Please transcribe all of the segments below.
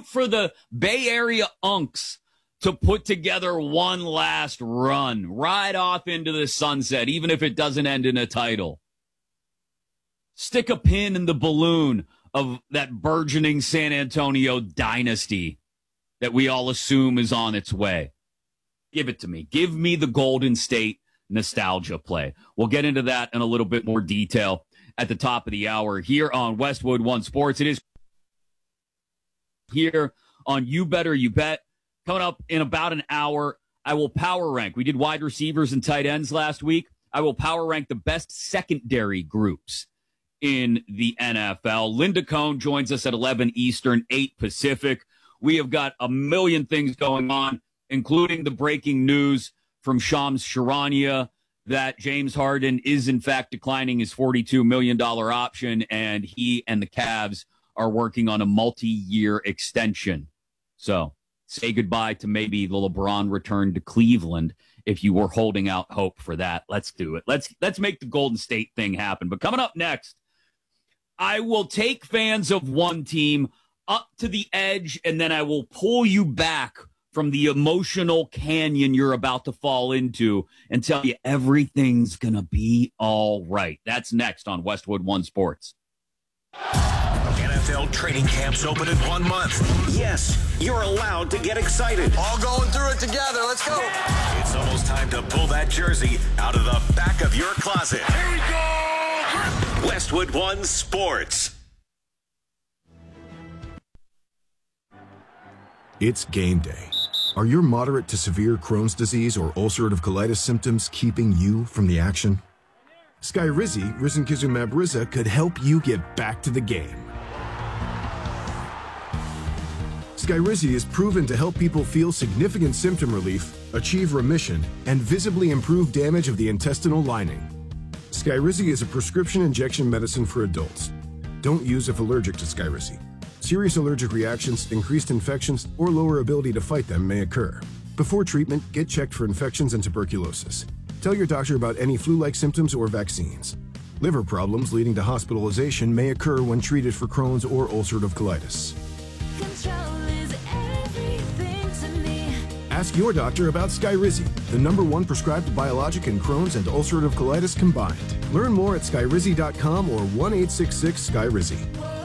root for the Bay Area Unks to put together one last run right off into the sunset, even if it doesn't end in a title. Stick a pin in the balloon of that burgeoning San Antonio dynasty that we all assume is on its way. Give it to me. Give me the Golden State nostalgia play. We'll get into that in a little bit more detail at the top of the hour here on Westwood One Sports. It is here on You Better You Bet. Coming up in about an hour, I will power rank. We did wide receivers and tight ends last week. I will power rank the best secondary groups in the NFL. Linda Cohn joins us at 11 Eastern, 8 Pacific. We have got a million things going on, including the breaking news from Shams Charania that James Harden is in fact declining his $42 million option, and he and the Cavs are working on a multi-year extension. So say goodbye to maybe the LeBron return to Cleveland if you were holding out hope for that. Let's do it. Let's make the Golden State thing happen. But coming up next, I will take fans of one team up to the edge, and then I will pull you back from the emotional canyon you're about to fall into and tell you everything's going to be all right. That's next on Westwood One Sports. NFL training camps open in 1 month. Yes, you're allowed to get excited. All going through it together. Let's go. It's almost time to pull that jersey out of the back of your closet. Here we go. Westwood One Sports. It's game day. Are your moderate to severe Crohn's disease or ulcerative colitis symptoms keeping you from the action? Skyrizi, risankizumab Riza, could help you get back to the game. Skyrizi is proven to help people feel significant symptom relief, achieve remission, and visibly improve damage of the intestinal lining. Skyrizi is a prescription injection medicine for adults. Don't use if allergic to Skyrizi. Serious allergic reactions, increased infections, or lower ability to fight them may occur. Before treatment, get checked for infections and tuberculosis. Tell your doctor about any flu-like symptoms or vaccines. Liver problems leading to hospitalization may occur when treated for Crohn's or ulcerative colitis. Control is everything to me. Ask your doctor about Skyrizi, the #1 prescribed biologic in Crohn's and ulcerative colitis combined. Learn more at skyrizi.com or 1-866-SKYRIZI.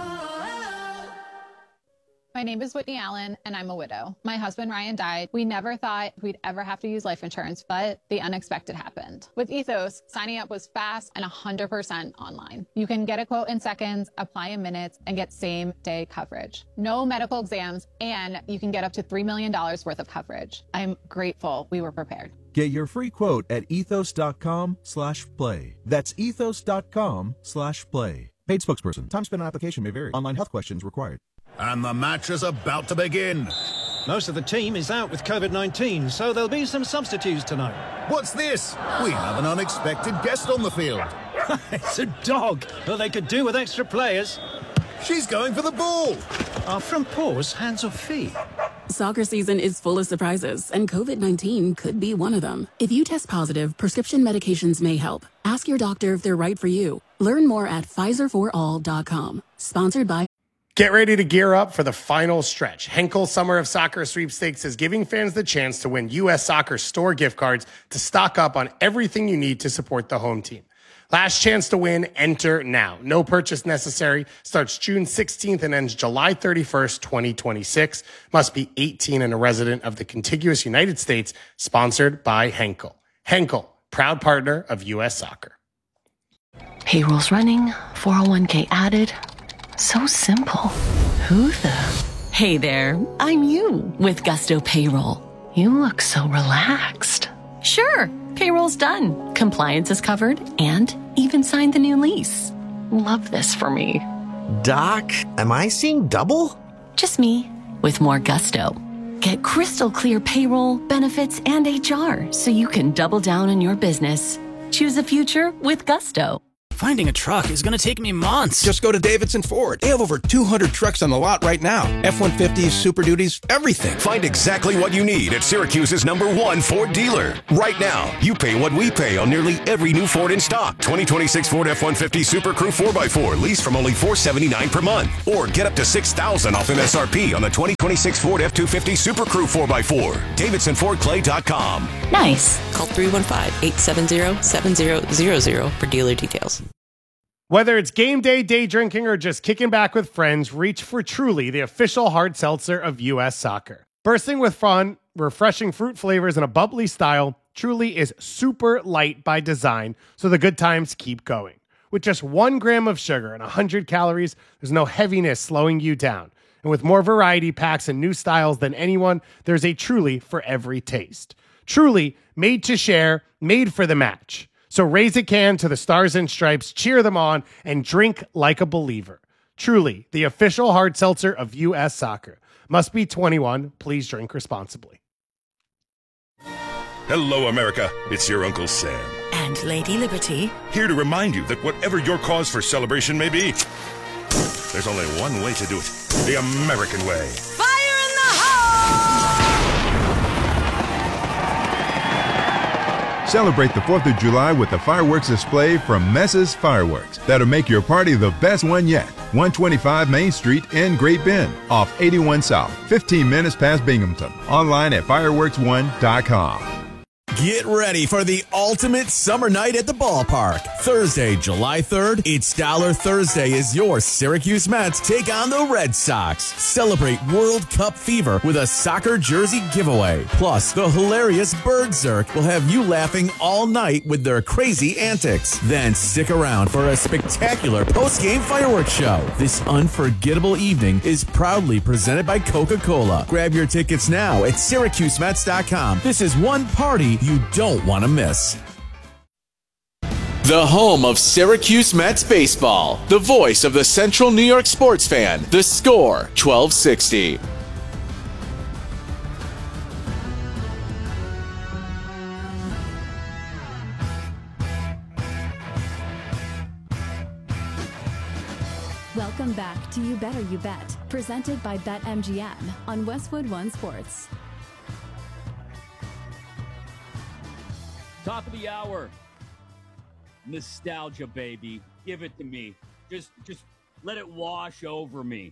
My name is Whitney Allen, and I'm a widow. My husband, Ryan, died. We never thought we'd ever have to use life insurance, but the unexpected happened. With Ethos, signing up was fast and 100% online. You can get a quote in seconds, apply in minutes, and get same-day coverage. No medical exams, and you can get up to $3 million worth of coverage. I'm grateful we were prepared. Get your free quote at ethos.com/play. That's ethos.com/play. Paid spokesperson. Time spent on application may vary. Online health questions required. And the match is about to begin. Most of the team is out with COVID-19, so there'll be some substitutes tonight. What's this? We have an unexpected guest on the field. It's a dog. Well, they could do with extra players. She's going for the ball. Are front paws hands or feet? Soccer season is full of surprises, and COVID-19 could be one of them. If you test positive, prescription medications may help. Ask your doctor if they're right for you. Learn more at PfizerForAll.com. Sponsored by... Get ready to gear up for the final stretch. Henkel Summer of Soccer Sweepstakes is giving fans the chance to win U.S. Soccer store gift cards to stock up on everything you need to support the home team. Last chance to win, enter now. No purchase necessary. Starts June 16th and ends July 31st, 2026. Must be 18 and a resident of the contiguous United States. Sponsored by Henkel. Henkel, proud partner of U.S. Soccer. Payroll's running, 401k added. So simple. Who the? Hey there, I'm you with Gusto Payroll. You look so relaxed. Sure, payroll's done. Compliance is covered and even signed the new lease. Love this for me. Doc, am I seeing double? Just me with more gusto. Get crystal clear payroll, benefits, and HR so you can double down on your business. Choose a future with Gusto. Finding a truck is going to take me months. Just go to Davidson Ford. They have over 200 trucks on the lot right now. F-150s, Super Duties, everything. Find exactly what you need at Syracuse's #1 Ford dealer. Right now, you pay what we pay on nearly every new Ford in stock. 2026 Ford F-150 Super Crew 4x4 lease from only $479 per month. Or get up to $6,000 off MSRP on the 2026 Ford F-250 Super Crew 4x4. DavidsonFordClay.com. Nice. Call 315-870-7000 for dealer details. Whether it's game day, day drinking, or just kicking back with friends, reach for Truly, the official hard seltzer of U.S. Soccer. Bursting with fun, refreshing fruit flavors, and a bubbly style, Truly is super light by design, so the good times keep going. With just 1 gram of sugar and 100 calories, there's no heaviness slowing you down. And with more variety packs and new styles than anyone, there's a Truly for every taste. Truly, made to share, made for the match. So raise a can to the Stars and Stripes, cheer them on, and drink like a believer. Truly, the official hard seltzer of U.S. Soccer. Must be 21. Please drink responsibly. Hello, America. It's your Uncle Sam. And Lady Liberty. Here to remind you that whatever your cause for celebration may be, there's only one way to do it. The American way. Fire in the hole! Celebrate the 4th of July with a fireworks display from Mess's Fireworks that'll make your party the best one yet. 125 Main Street in Great Bend, off 81 South, 15 minutes past Binghamton. Online at fireworks1.com. Get ready for the ultimate summer night at the ballpark. Thursday, July 3rd, it's Dollar Thursday as your Syracuse Mets take on the Red Sox. Celebrate World Cup fever with a soccer jersey giveaway. Plus, the hilarious Bird Zerk will have you laughing all night with their crazy antics. Then stick around for a spectacular post-game fireworks show. This unforgettable evening is proudly presented by Coca-Cola. Grab your tickets now at SyracuseMets.com. This is one party you don't want to miss. The home of Syracuse Mets baseball. The voice of the Central New York sports fan. The Score, 1260. Welcome back to You Better You Bet, presented by BetMGM on Westwood One Sports. Top of the hour. Nostalgia, baby. Give it to me. Just let it wash over me.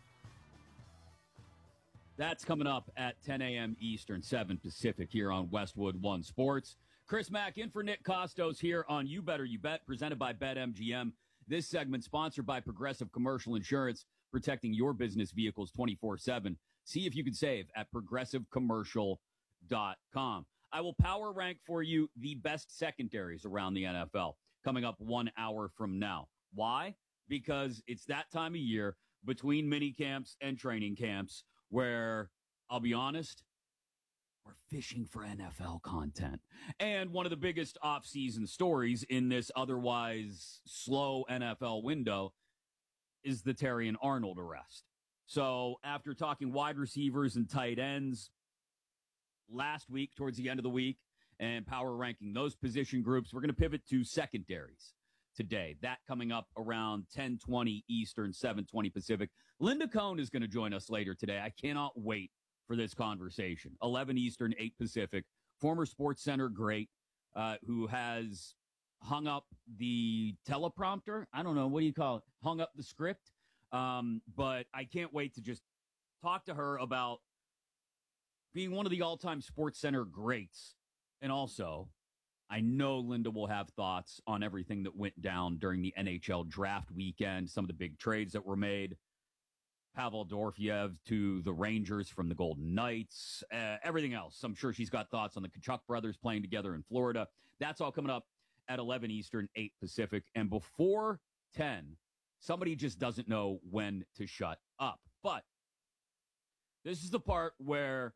That's coming up at 10 a.m. Eastern, 7 Pacific here on Westwood One Sports. Chris Mack in for Nick Costos here on You Better You Bet, presented by BetMGM. This segment sponsored by Progressive Commercial Insurance, protecting your business vehicles 24/7. See if you can save at progressivecommercial.com. I will power rank for you the best secondaries around the NFL coming up 1 hour from now. Why? Because it's that time of year between mini camps and training camps where, I'll be honest, we're fishing for NFL content. And one of the biggest off-season stories in this otherwise slow NFL window is the Terrion Arnold arrest. So after talking wide receivers and tight ends last week, towards the end of the week, and power ranking those position groups, we're going to pivot to secondaries today. That coming up around 10:20 Eastern, 7:20 Pacific. Linda Cohn is going to join us later today. I cannot wait for this conversation. 11 Eastern, 8 Pacific. Former Sports Center great who has hung up the teleprompter. I don't know. What do you call it? Hung up the script. But I can't wait to just talk to her about being one of the all-time Sports Center greats. And also, I know Linda will have thoughts on everything that went down during the NHL draft weekend, some of the big trades that were made. Pavel Dorofeyev to the Rangers from the Golden Knights, everything else. I'm sure she's got thoughts on the Kachuk brothers playing together in Florida. That's all coming up at 11 Eastern, 8 Pacific. And before 10, somebody just doesn't know when to shut up. But this is the part where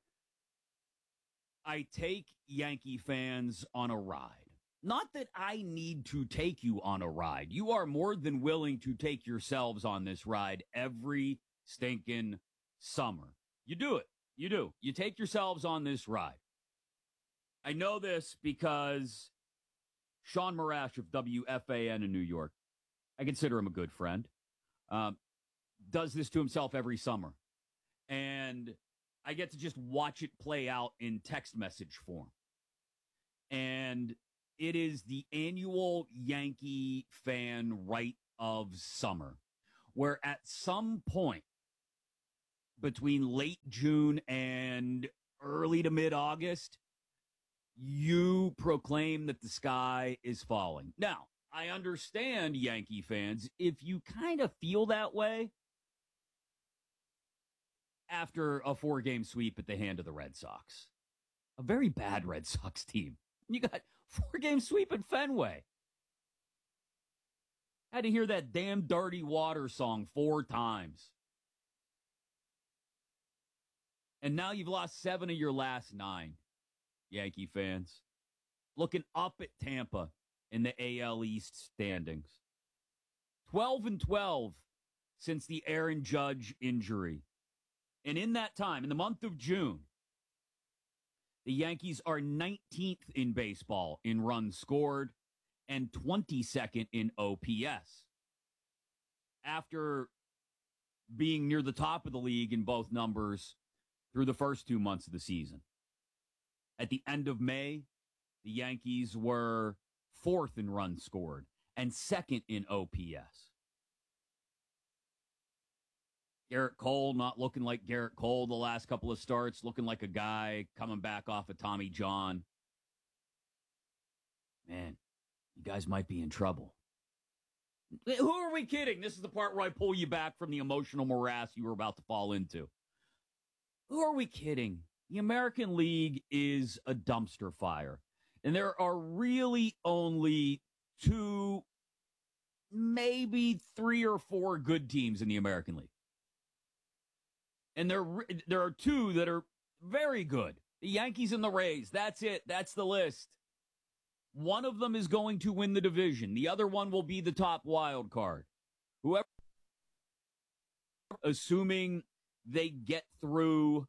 I take Yankee fans on a ride. Not that I need to take you on a ride. You are more than willing to take yourselves on this ride every stinking summer. You do it. You do. You take yourselves on this ride. I know this because Sean Marash of WFAN in New York. I consider him a good friend. Does this to himself every summer. And I get to just watch it play out in text message form. And it is the annual Yankee fan right of summer, where at some point between late June and early to mid-August, you proclaim that the sky is falling. Now, I understand, Yankee fans, if you kind of feel that way after a 4-game sweep at the hand of the Red Sox. A very bad Red Sox team. You got 4-game sweep at Fenway. Had to hear that damn Dirty Water song 4 times. And now you've lost 7 of your last 9, Yankee fans. Looking up at Tampa in the AL East standings. 12-12 since the Aaron Judge injury. And in that time, in the month of June, the Yankees are 19th in baseball in runs scored and 22nd in OPS. After being near the top of the league in both numbers through the first 2 months of the season. At the end of May, the Yankees were 4th in runs scored and 2nd in OPS. Garrett Cole not looking like Garrett Cole the last couple of starts, looking like a guy coming back off of Tommy John. Man, you guys might be in trouble. Who are we kidding? This is the part where I pull you back from the emotional morass you were about to fall into. Who are we kidding? The American League is a dumpster fire. And there are really only 2, maybe 3 or 4 good teams in the American League. And there are 2 that are very good. The Yankees and the Rays. That's it. That's the list. One of them is going to win the division. The other one will be the top wild card. Whoever, assuming they get through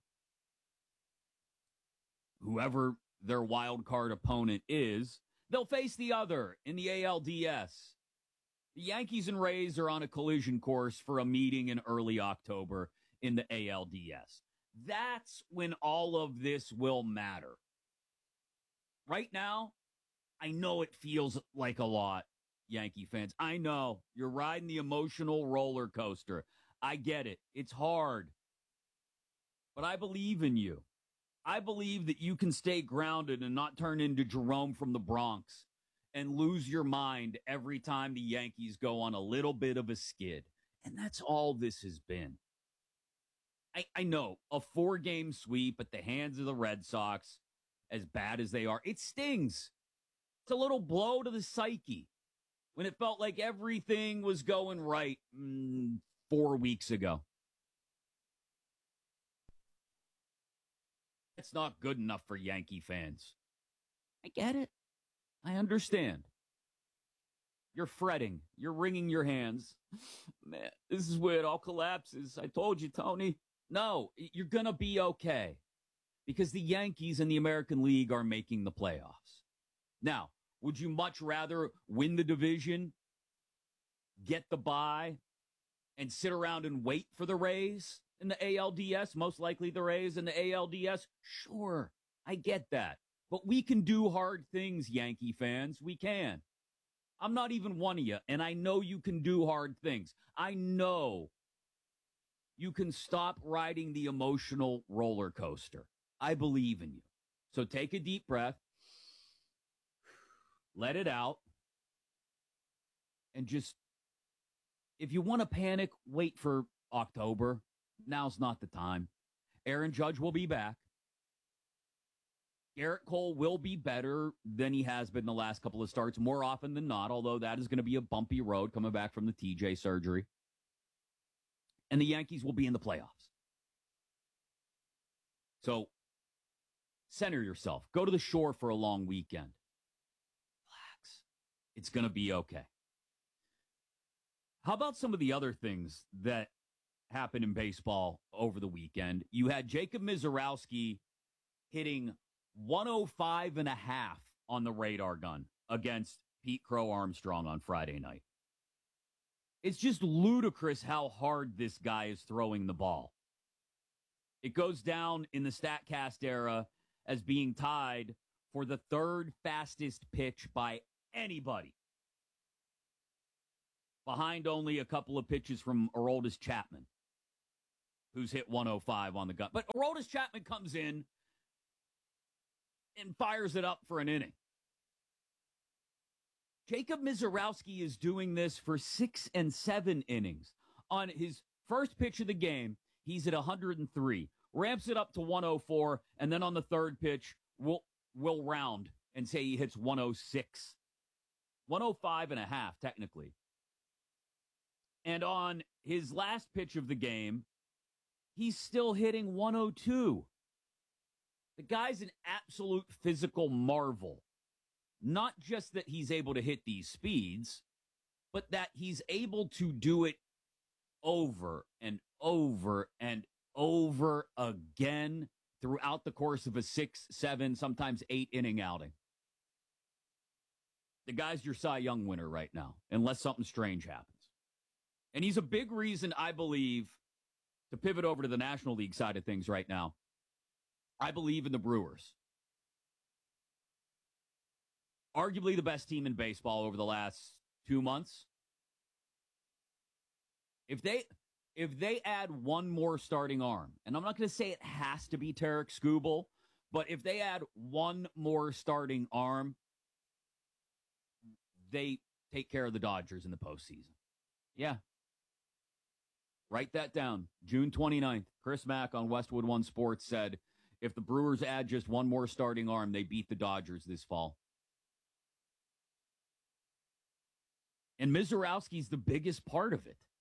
whoever their wild card opponent is, they'll face the other in the ALDS. The Yankees and Rays are on a collision course for a meeting in early October in the ALDS. That's when all of this will matter. Right now, I know it feels like a lot, Yankee fans. I know you're riding the emotional roller coaster. I get it. It's hard. But I believe in you. I believe that you can stay grounded and not turn into Jerome from the Bronx and lose your mind every time the Yankees go on a little bit of a skid. And that's all this has been. I know a 4-game sweep at the hands of the Red Sox, as bad as they are, it stings. It's a little blow to the psyche when it felt like everything was going right 4 weeks ago. It's not good enough for Yankee fans. I get it. I understand. You're fretting. You're wringing your hands. Man, this is where it all collapses. I told you, Tony. No, you're going to be okay because the Yankees and the American League are making the playoffs. Now, would you much rather win the division, get the bye, and sit around and wait for the Rays in the ALDS? Most likely the Rays in the ALDS? Sure, I get that. But we can do hard things, Yankee fans. We can. I'm not even one of you, and I know you can do hard things. I know you can stop riding the emotional roller coaster. I believe in you. So take a deep breath, let it out, and just, if you want to panic, wait for October. Now's not the time. Aaron Judge will be back. Garrett Cole will be better than he has been the last couple of starts, more often than not, although that is going to be a bumpy road coming back from the TJ surgery. And the Yankees will be in the playoffs. So center yourself. Go to the shore for a long weekend. Relax. It's going to be okay. How about some of the other things that happened in baseball over the weekend? You had Jacob Misiorowski hitting 105.5 on the radar gun against Pete Crow Armstrong on Friday night. It's just ludicrous how hard this guy is throwing the ball. It goes down in the StatCast era as being tied for the third fastest pitch by anybody, behind only a couple of pitches from Aroldis Chapman, who's hit 105 on the gun. But Aroldis Chapman comes in and fires it up for an inning. Jacob Misiorowski is doing this for 6 and 7 innings. On his first pitch of the game, he's at 103, ramps it up to 104, and then on the third pitch, we'll round and say he hits 106. 105 and a half, technically. And on his last pitch of the game, he's still hitting 102. The guy's an absolute physical marvel. Not just that he's able to hit these speeds, but that he's able to do it over and over and over again throughout the course of a 6, 7, sometimes 8 inning outing. The guy's your Cy Young winner right now, unless something strange happens. And he's a big reason, I believe, to pivot over to the National League side of things right now. I believe in the Brewers. Arguably the best team in baseball over the last 2 months. If they add one more starting arm, and I'm not going to say it has to be Tarek Skubal, but if they add one more starting arm, they take care of the Dodgers in the postseason. Yeah. Write that down. June 29th, Chris Mack on Westwood One Sports said, if the Brewers add just one more starting arm, they beat the Dodgers this fall. And Misiorowski's the biggest part of it.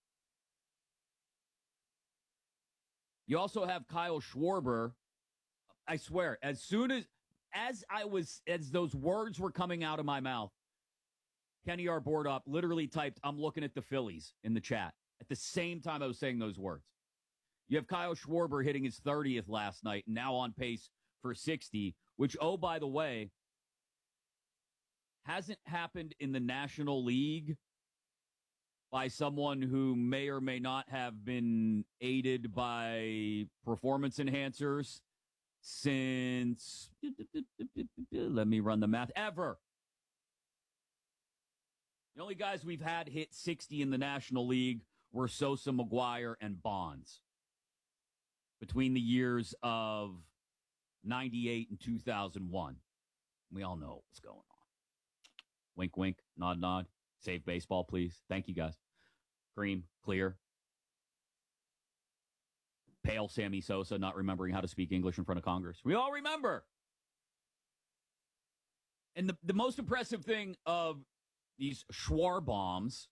You also have Kyle Schwarber. I swear, as soon as those words were coming out of my mouth, Kenny Arbordop literally typed, I'm looking at the Phillies in the chat at the same time I was saying those words. You have Kyle Schwarber hitting his 30th last night, and now on pace for 60, which, oh, by the way, hasn't happened in the National League by someone who may or may not have been aided by performance enhancers since, let me run the math, ever. The only guys we've had hit 60 in the National League were Sosa, McGuire, and Bonds between the years of 98 and 2001. We all know what's going on. Wink, wink, nod, nod. Save baseball, please. Thank you, guys. Cream, clear. Pale Sammy Sosa not remembering how to speak English in front of Congress. We all remember. And the most impressive thing of these Schwarbombs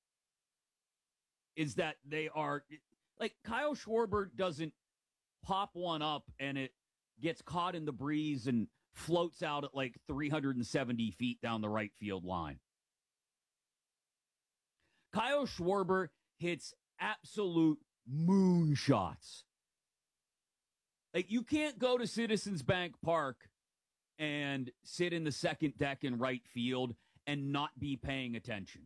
is that they are, like, Kyle Schwarber doesn't pop one up and it gets caught in the breeze and floats out at like 370 feet down the right field line. Kyle Schwarber hits absolute moonshots. Like, you can't go to Citizens Bank Park and sit in the second deck in right field and not be paying attention.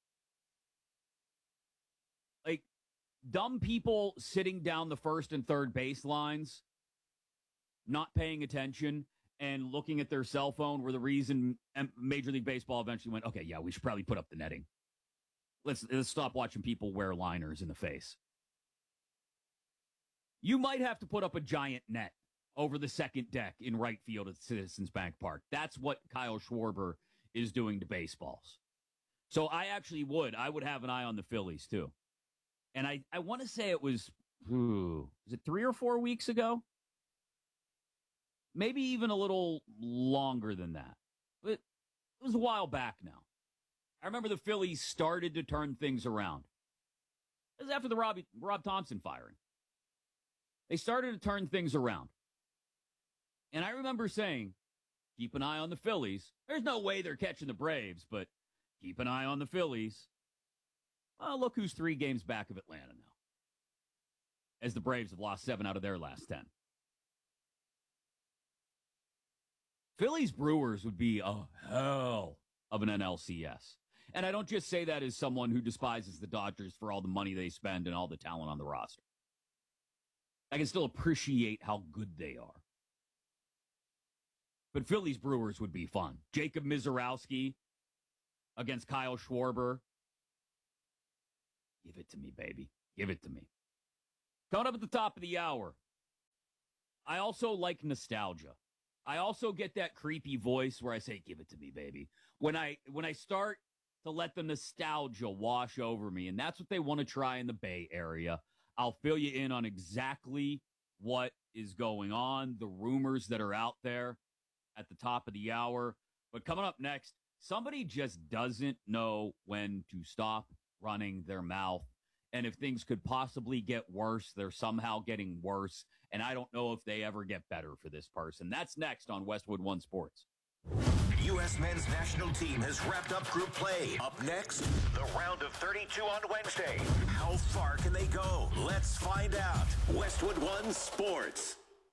Like, dumb people sitting down the first and third baselines, not paying attention and looking at their cell phone were the reason Major League Baseball eventually went, okay, yeah, we should probably put up the netting. Let's stop watching people wear liners in the face. You might have to put up a giant net over the second deck in right field at Citizens Bank Park. That's what Kyle Schwarber is doing to baseballs. So I would have an eye on the Phillies too. And I want to say it was it 3 or 4 weeks ago? Maybe even a little longer than that. But it was a while back now. I remember the Phillies started to turn things around. It was after the Rob Thompson firing. They started to turn things around. And I remember saying, keep an eye on the Phillies. There's no way they're catching the Braves, but keep an eye on the Phillies. Well, look who's 3 games back of Atlanta now, as the Braves have lost 7 out of their last 10. Phillies Brewers would be a hell of an NLCS. And I don't just say that as someone who despises the Dodgers for all the money they spend and all the talent on the roster. I can still appreciate how good they are. But Phillies Brewers would be fun. Jacob Mizorowski against Kyle Schwarber. Give it to me, baby. Give it to me. Coming up at the top of the hour, I also like nostalgia. I also get that creepy voice where I say, give it to me, baby. When I start to let the nostalgia wash over me, and that's what they want to try in the Bay Area, I'll fill you in on exactly what is going on, the rumors that are out there at the top of the hour. But coming up next, somebody just doesn't know when to stop running their mouth. And if things could possibly get worse, they're somehow getting worse. And I don't know if they ever get better for this person. That's next on Westwood One Sports. U.S. men's national team has wrapped up group play. Up next, the round of 32 on Wednesday. How far can they go? Let's find out. Westwood One Sports.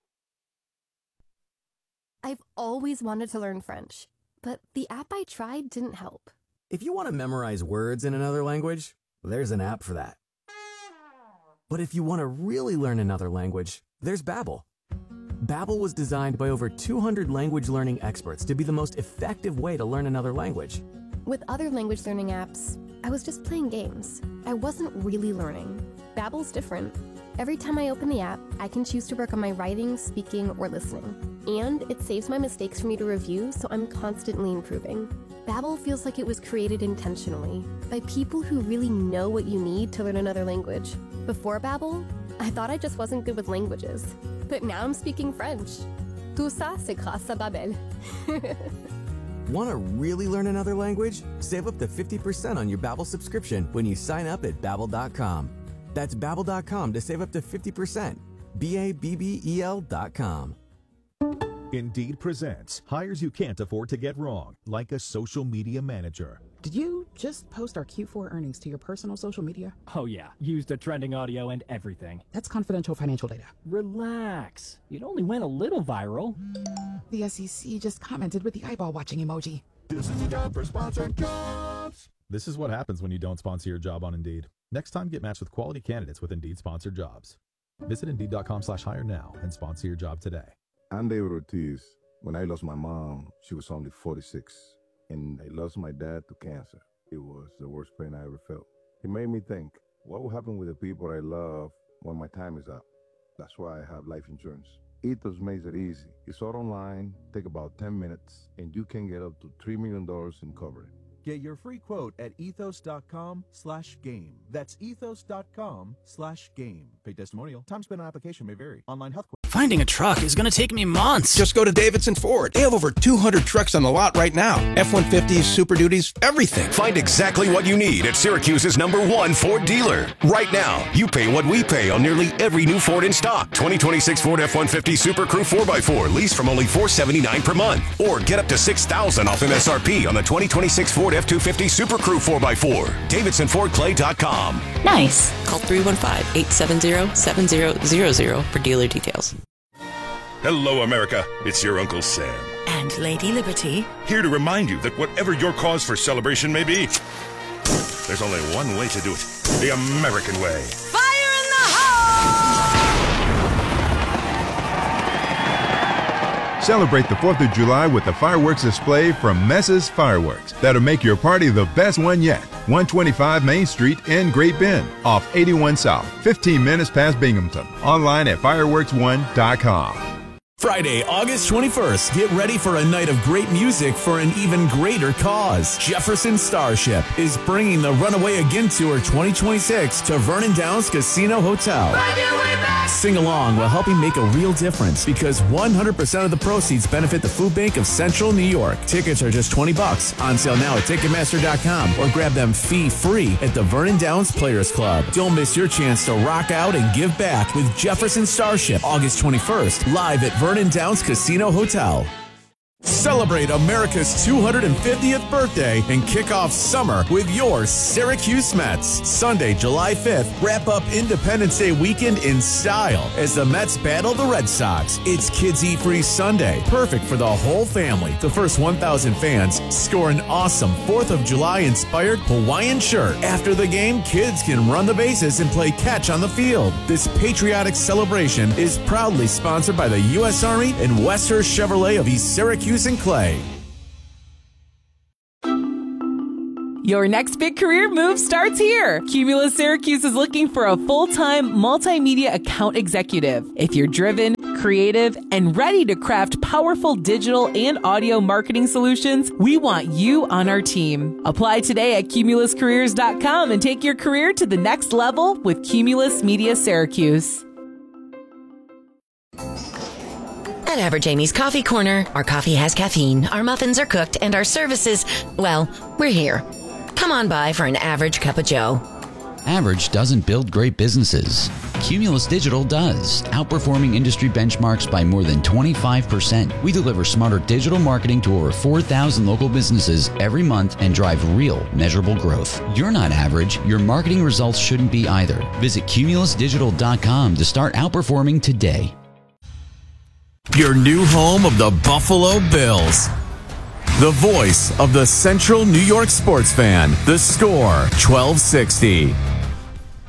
I've always wanted to learn French, but the app I tried didn't help. If you want to memorize words in another language, there's an app for that. But if you want to really learn another language, there's Babbel. Babbel was designed by over 200 language learning experts to be the most effective way to learn another language. With other language learning apps, I was just playing games. I wasn't really learning. Babbel's different. Every time I open the app, I can choose to work on my writing, speaking, or listening. And it saves my mistakes for me to review, so I'm constantly improving. Babbel feels like it was created intentionally by people who really know what you need to learn another language. Before Babbel, I thought I just wasn't good with languages. But now I'm speaking French. Tout ça, c'est grâce à Babbel. Want to really learn another language? Save up to 50% on your Babbel subscription when you sign up at Babbel.com. That's Babbel.com to save up to 50%. Babbel.com. Indeed presents hires you can't afford to get wrong, like a social media manager. Did you just post our Q4 earnings to your personal social media? Oh yeah, used the trending audio and everything. That's confidential financial data. Relax. It only went a little viral. The SEC just commented with the eyeball watching emoji. This is a job for sponsored jobs. This is what happens when you don't sponsor your job on Indeed. Next time, get matched with quality candidates with Indeed sponsored jobs. Visit Indeed.com/hire now and sponsor your job today. I'm David Ortiz. When I lost my mom, she was only 46. And I lost my dad to cancer. It was the worst pain I ever felt. It made me think, what will happen with the people I love when my time is up? That's why I have life insurance. Ethos makes it easy. It's all online, take about 10 minutes, and you can get up to $3 million in coverage. Get your free quote at ethos.com/game. That's ethos.com/game. Paid testimonial. Time spent on application may vary. Online health. Finding a truck is going to take me months. Just go to Davidson Ford. They have over 200 trucks on the lot right now. F-150s, Super Duties, everything. Find exactly what you need at Syracuse's #1 Ford dealer. Right now, you pay what we pay on nearly every new Ford in stock. 2026 Ford F-150 Super Crew 4x4 lease from only $479 per month. Or get up to $6,000 off MSRP on the 2026 Ford F-250 Super Crew 4x4. DavidsonFordClay.com. Nice. Call 315-870-7000 for dealer details. Hello, America. It's your Uncle Sam. And Lady Liberty. Here to remind you that whatever your cause for celebration may be, there's only one way to do it. The American way. Fire in the hole! Celebrate the 4th of July with a fireworks display from Mess's Fireworks that'll make your party the best one yet. 125 Main Street in Great Bend, off 81 South, 15 minutes past Binghamton. Online at fireworks1.com. Friday, August 21st, get ready for a night of great music for an even greater cause. Jefferson Starship is bringing the Runaway Again Tour 2026 to Vernon Downs Casino Hotel. Sing along while helping make a real difference because 100% of the proceeds benefit the Food Bank of Central New York. Tickets are just $20. On sale now at Ticketmaster.com or grab them fee-free at the Vernon Downs Players Club. Don't miss your chance to rock out and give back with Jefferson Starship, August 21st, live at Vernon Downs Casino Hotel. Celebrate America's 250th birthday and kick off summer with your Syracuse Mets. Sunday, July 5th, wrap up Independence Day weekend in style as the Mets battle the Red Sox. It's Kids Eat Free Sunday, perfect for the whole family. The first 1,000 fans score an awesome 4th of July-inspired Hawaiian shirt. After the game, kids can run the bases and play catch on the field. This patriotic celebration is proudly sponsored by the U.S. Army and Westhurst Chevrolet of East Syracuse and Clay. Your next big career move starts here. Cumulus Syracuse is looking for a full-time multimedia account executive. If you're driven, creative, and ready to craft powerful digital and audio marketing solutions, we want you on our team. Apply today at cumuluscareers.com and take your career to the next level with Cumulus Media Syracuse. At Average Amy's Coffee Corner, our coffee has caffeine, our muffins are cooked, and our services, well, we're here. Come on by for an average cup of joe. Average doesn't build great businesses. Cumulus Digital does, outperforming industry benchmarks by more than 25%. We deliver smarter digital marketing to over 4,000 local businesses every month and drive real, measurable growth. You're not average. Your marketing results shouldn't be either. Visit cumulusdigital.com to start outperforming today. Your new home of the Buffalo Bills. The voice of the Central New York sports fan. The Score 1260.